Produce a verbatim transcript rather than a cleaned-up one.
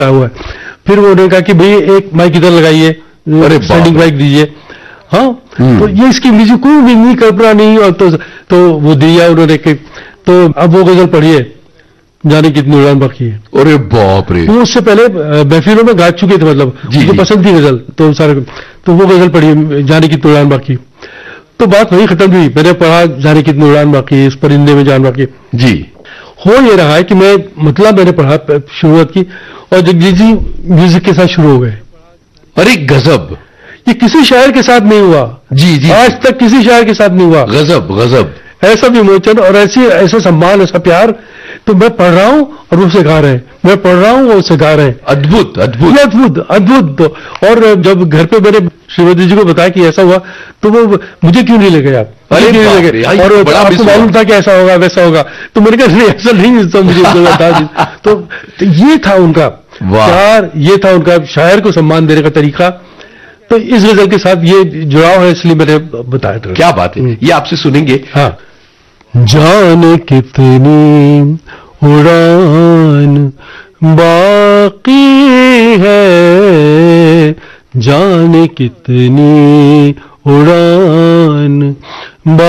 हुआ है। फिर उन्होंने कहा कि भाई एक माइक इधर लगाइए, स्टैंडिंग माइक दीजिए। हाँ, तो ये इसकी म्यूजिक कोई भी नहीं, कल्पना नहीं। और तो, तो वो दिया उन्होंने कि तो अब वो गजल पढ़िए, जाने कितनी उड़ान बाकी है। अरे बाप रे। वो उससे पहले महफिलों में गा चुके थे, मतलब मुझे पसंद थी गजल, तो सारे, तो वो गजल पढ़िए, जाने कितनी उड़ान बाकी। तो बात वही खत्म हुई, मैंने पढ़ा जाने कितनी उड़ान बाकी, इस परिंदे में जान बाकी। जी। हो ये रहा है कि मैं, मतलब मैंने पढ़ा शुरुआत की, और जगजीत जी म्यूजिक के साथ शुरू हो गए। अरे गजब। ये किसी शायर के साथ नहीं हुआ। जी जी, आज तक किसी शायर के साथ नहीं हुआ। गजब गजब। ऐसा विमोचन और ऐसी ऐसा सम्मान, ऐसा प्यार। तो मैं पढ़ रहा हूं और वो उसे गा रहे हैं, मैं पढ़ रहा हूं वो उसे गा रहे हैं। अद्भुत अद्भुत अद्भुत अद्भुत। तो और जब घर पे मैंने श्रीमती जी को बताया कि ऐसा हुआ, तो वो मुझे क्यों नहीं ले गए आप, अरे क्यों नहीं ले गए, और आपको मालूम था कि ऐसा होगा वैसा होगा। तो मैंने कहा नहीं, ऐसा नहीं, तो मुझे बता। तो ये था उनका प्यार, ये था उनका शायर को सम्मान देने का तरीका। तो इस गजल के साथ ये जुड़ाव है, इसलिए मैंने बताया था। क्या बात है, ये आपसे सुनेंगे। हाँ। जाने कितनी उड़ान बाकी है, जाने कितनी उड़ान